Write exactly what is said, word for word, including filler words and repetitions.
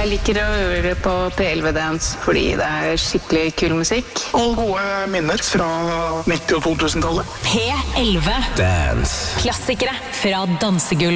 Jeg liker å høre på P elleve Dance fordi det er skikkelig kul musikk. Og gode minner fra nitti- og to tusen-tallet. P elleve Dance. Klassikere fra dansegulv.